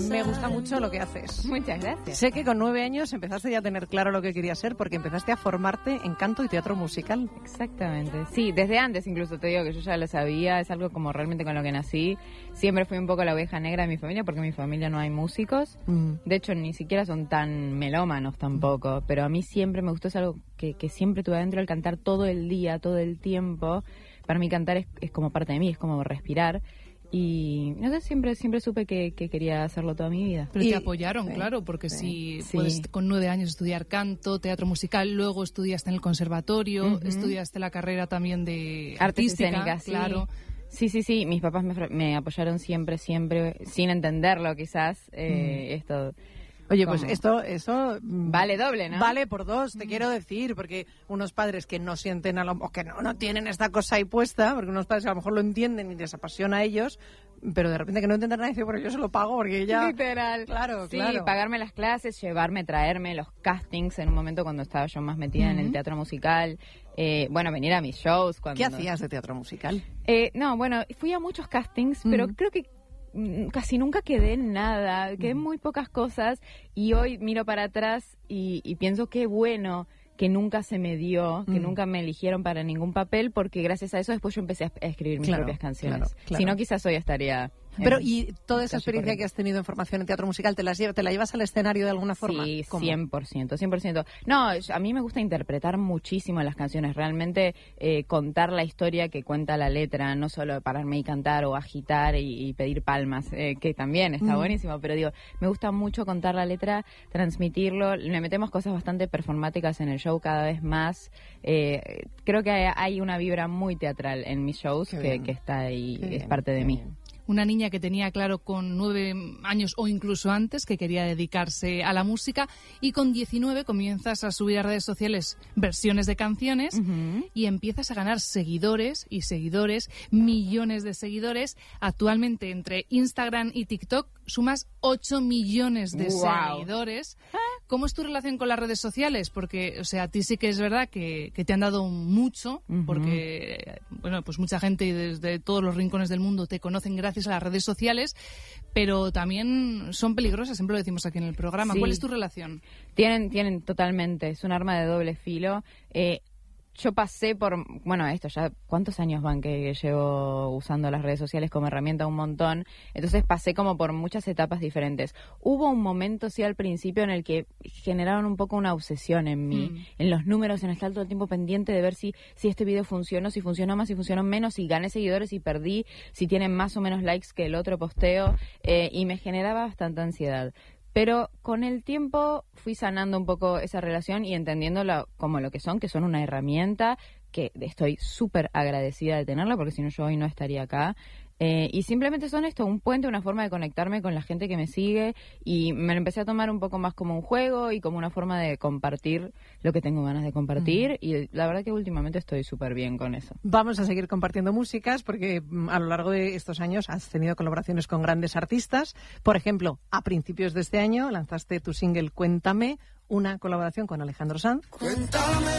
Me gusta mucho lo que haces. Muchas gracias. Sé que con 9 años empezaste ya a tener claro lo que querías ser porque empezaste a formarte en canto y teatro musical. Exactamente. Sí, desde antes incluso te digo que yo ya lo sabía. Es algo como realmente con lo que nací. Siempre fui un poco la oveja negra de mi familia porque en mi familia no hay músicos. De hecho, ni siquiera son tan melómanos tampoco. Pero a mí siempre me gustó, es algo que siempre tuve adentro, el cantar todo el día, todo el tiempo. Para mí cantar es como parte de mí, es como respirar. Y no sé, siempre supe que quería hacerlo toda mi vida. Pero te apoyaron, claro, porque si puedes con 9 años estudiar canto, teatro musical, luego estudiaste en el conservatorio, estudiaste la carrera también de artística, claro. Sí, mis papás me apoyaron siempre, sin entenderlo quizás, esto... Oye, pues eso vale doble, ¿no? Vale por dos, te quiero decir, porque unos padres que no sienten o que no tienen esta cosa ahí puesta, porque unos padres a lo mejor lo entienden y les apasiona a ellos, pero de repente que no entiendan nada y dicen, bueno, yo se lo pago porque ya... Literal. Claro. Pagarme las clases, llevarme, traerme los castings en un momento cuando estaba yo más metida en el teatro musical, venir a mis shows. ¿Qué hacías de teatro musical? Fui a muchos castings, pero creo que casi nunca quedé en nada, quedé en muy pocas cosas y hoy miro para atrás y pienso qué bueno que nunca se me dio, que nunca me eligieron para ningún papel, porque gracias a eso después yo empecé a escribir mis propias canciones. Claro. Si no, quizás hoy estaría... Pero, ¿y toda esa experiencia que has tenido en formación en teatro musical, te la llevas al escenario de alguna forma? Sí, ¿Cómo? 100%. No, a mí me gusta interpretar muchísimo las canciones, realmente contar la historia que cuenta la letra, no solo pararme y cantar o agitar y pedir palmas, que también está buenísimo, pero digo, me gusta mucho contar la letra, transmitirlo, le metemos cosas bastante performáticas en el show cada vez más. Creo que hay una vibra muy teatral en mis shows que está ahí, es parte de mí. Una niña que tenía claro con 9 años o incluso antes que quería dedicarse a la música, y con 19 comienzas a subir a redes sociales versiones de canciones y empiezas a ganar seguidores, millones de seguidores. Actualmente entre Instagram y TikTok sumas 8 millones de seguidores. ¿Cómo es tu relación con las redes sociales? Porque, o sea, a ti sí que es verdad que te han dado mucho, porque, pues mucha gente desde todos los rincones del mundo te conocen gracias a las redes sociales, pero también son peligrosas, siempre lo decimos aquí en el programa. Sí. ¿Cuál es tu relación? Tienen totalmente, es un arma de doble filo. Yo pasé por, esto ya, ¿cuántos años van que llevo usando las redes sociales como herramienta? Un montón. Entonces pasé como por muchas etapas diferentes. Hubo un momento, sí, al principio en el que generaron un poco una obsesión en mí, en los números, en estar todo el tiempo pendiente de ver si este video funcionó, si funcionó más, si funcionó menos, si gané seguidores, si perdí, si tienen más o menos likes que el otro posteo, y me generaba bastante ansiedad. Pero con el tiempo fui sanando un poco esa relación y entendiéndola como lo que son una herramienta que estoy súper agradecida de tenerla, porque si no yo hoy no estaría acá. Y simplemente son un puente, una forma de conectarme con la gente que me sigue, y me lo empecé a tomar un poco más como un juego y como una forma de compartir lo que tengo ganas de compartir, y la verdad que últimamente estoy súper bien con eso. Vamos a seguir compartiendo músicas porque a lo largo de estos años has tenido colaboraciones con grandes artistas. Por ejemplo, a principios de este año lanzaste tu single Cuéntame, una colaboración con Alejandro Sanz. Cuéntame